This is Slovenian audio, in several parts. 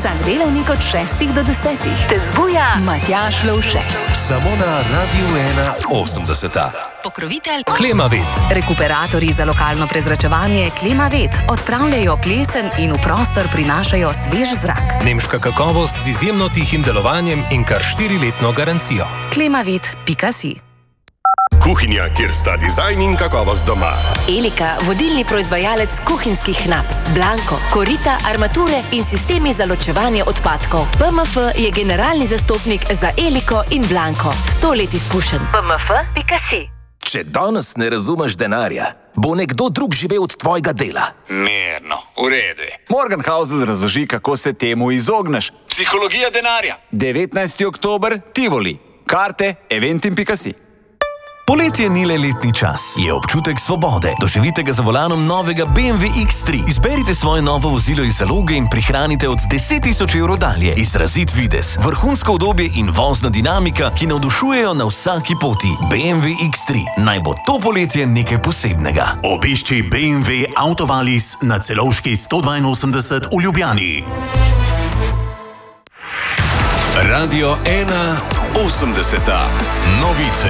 Vsak delavnik od 6 do 10 te zbuja Matjaž Lovšek. Samo na Radiu 81. Pokrovitelj Klimavet. Rekuperatorji za lokalno prezračevanje Klimavet odpravljajo plesen in v prostor prinašajo svež zrak. Nemška kakovost z izjemno tihim delovanjem in kar 4-letno garancijo. Klimavet.si. Kuhinja, kjer sta dizajn in kakovost doma. Elika, vodilni proizvajalec kuhinjskih nap, Blanko, korita, armature in sistemi za ločevanje odpadkov. PMF je generalni zastopnik za Eliko in Blanko. 100 let izkušenj. PMF.si. Če danes ne razumeš denarja, bo nekdo drug živel od tvojega dela. Mirno, v redu je. Morgan Housel razloži, kako se temu izogneš. Psihologija denarja. 19. oktober, Tivoli. Karte, eventim.si. Poletje ni le letni čas, je občutek svobode. Doživite ga za volanom novega BMW X3. Izberite svoje novo vozilo iz zaloge in prihranite od 10.000 evrov dalje. Izrazit videz, vrhunsko udobje in vozna dinamika, ki navdušujejo na vsaki poti. BMW X3. Naj bo to poletje nekaj posebnega. Obišči BMW Autovalis na Celovški 182 v Ljubljani. Radio 81. Novice.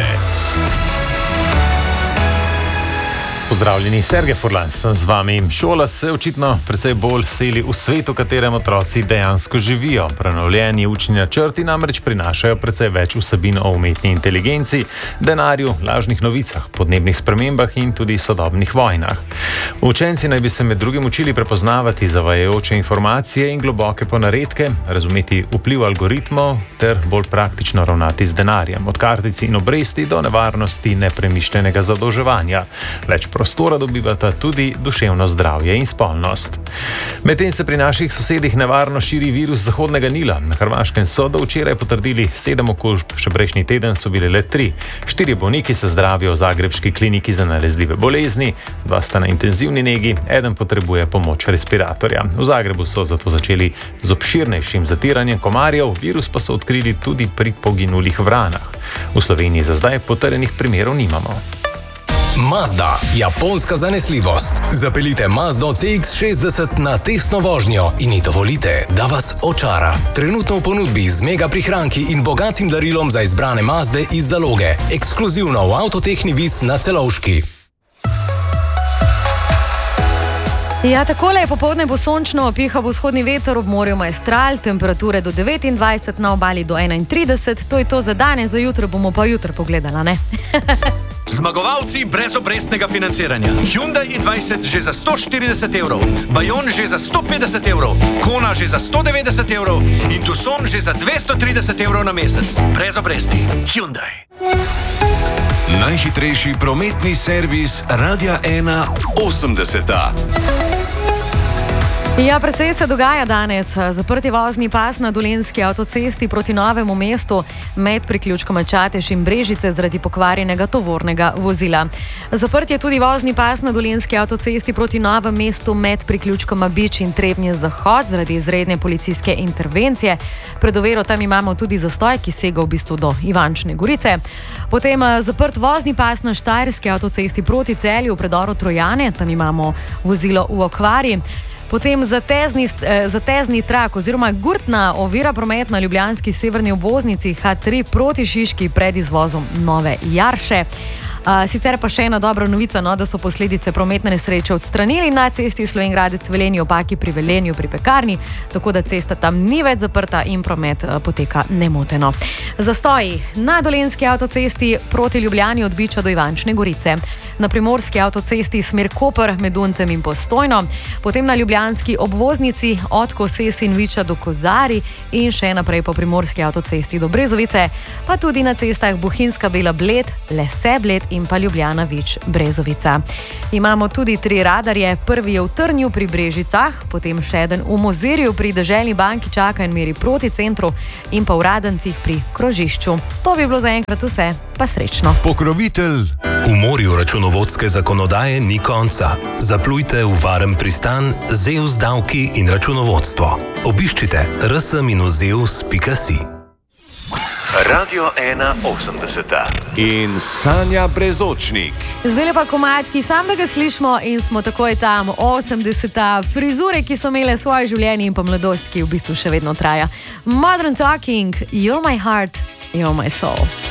Pozdravljeni, Sergej Furlan sem z vami. Šola se očitno precej bolj seli v svet, v katerem otroci dejansko živijo. Prenovljeni učni načrti namreč prinašajo precej več vsebin o umetni inteligenci, denarju, lažnih novicah, podnebnih spremembah in tudi sodobnih vojnah. Učenci naj bi se med drugim učili prepoznavati zavajajoče informacije in globoke ponaredke, razumeti vpliv algoritmov ter bolj praktično ravnati z denarjem, od kartic in obresti do nevarnosti nepremišljenega zadolževanja. Več prostora dobivata tudi duševno zdravje in spolnost. Medtem se pri naših sosedih nevarno širi virus Zahodnega Nila. Na Hrvaškem so do včeraj potrdili 7 okužb, še prejšnji teden so bile le 3. 4 bolniki se zdravijo v zagrebški kliniki za nalezljive bolezni, 2 sta na intenzivni negi, 1 potrebuje pomoč respiratorja. V Zagrebu so zato začeli z obširnejšim zatiranjem komarjev, virus pa so odkrili tudi pri poginulih vranah. V Sloveniji za zdaj potrjenih primerov nimamo. Mazda, japonska zanesljivost. Zapeljite Mazdo CX-60 na testno vožnjo in ji dovolite, da vas očara. Trenutno v ponudbi z mega prihranki in bogatim darilom za izbrane Mazde iz zaloge. Ekskluzivno v Avtotehni Vis na Celovški. Ja, takole je popoldne bo sončno, piha bo vzhodni veter, ob morju maestral, temperature do 29, na obali do 31. To je to za danes, za jutro bomo pa jutro pogledala, ne? Zmagovalci brez obrestnega financiranja. Hyundai i20 že za 140 evrov, Bayon že za 150 evrov, Kona že za 190 evrov in Tucson že za 230 evrov na mesec. Brez obresti. Hyundai. Najhitrejši prometni servis Radia 81. Ja, precej se dogaja danes. Zaprti vozni pas na Dolenjski avtocesti proti Novemu mestu med priključkoma Čatež in Brežice zaradi pokvarjenega tovornega vozila. Zaprt je tudi vozni pas na Dolenjski avtocesti proti Novemu mestu med priključkoma Bič in Trebnje Zahod zaradi izredne policijske intervencije. Pred oviro tam imamo tudi zastoj, ki sega v bistvu do Ivančne Gorice. Potem zaprt vozni pas na Štajerski avtocesti proti Celju v predoru Trojane, tam imamo vozilo v okvari. Potem zatezni trak oziroma gurtna ovira promet na ljubljanski severni obvoznici H3 proti Šiški pred izvozom Nove Jarše. Sicer pa še ena dobra novica, no, da so posledice prometne nesreče odstranili na cesti Slovenj Gradec-Velenje Opaki pri Velenju pri Pekarni, tako da cesta tam ni več zaprta in promet poteka nemoteno. Zastoji na Dolenjski avtocesti proti Ljubljani od Biča do Ivančne Gorice, na Primorski avtocesti smer Koper med Duncem in Postojno, potem na ljubljanski obvoznici od Koses in Viča do Kozari in še naprej po Primorski avtocesti do Brezovice, pa tudi na cestah Bohinjska Bela Bled, Lesce Bled in pa Ljubljana Vič Brezovica. Imamo tudi 3 radarje, prvi je v Trnju pri Brežicah, potem še eden v Mozirju pri Deželni banki čaka in meri proti centru in pa v Radencih pri krožišču. To bi bilo zaenkrat vse, pa srečno. Pokrovitelj. V morju računovodske zakonodaje ni konca. Zaplujte v varen pristan ZEUS davki in računovodstvo. Obiščite rs-zeus.si. Radio 180. In Sanja Brezočnik. Zdaj pa komad, ki sam da ga slišimo in smo takoj tam, 80. Frizure, ki so imele svoje življenje in pa mladost, ki v bistvu še vedno traja. Modern Talking, You're My Heart, You're My Soul.